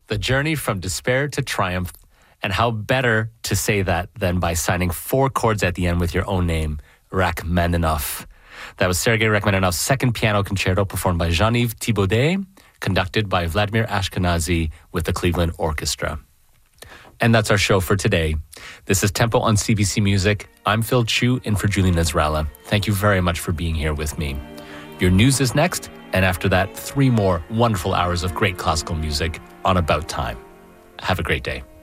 The journey from despair to triumph. And how better to say that than by signing 4 chords at the end with your own name, Rachmaninoff. That was Sergei Rachmaninoff's second piano concerto performed by Jean-Yves Thibaudet, conducted by Vladimir Ashkenazy with the Cleveland Orchestra. And that's our show for today. This is Tempo on CBC Music. I'm Phil Chu in for Julie Nasrallah. Thank you very much for being here with me. Your news is next, and after that, 3 more wonderful hours of great classical music on About Time. Have a great day.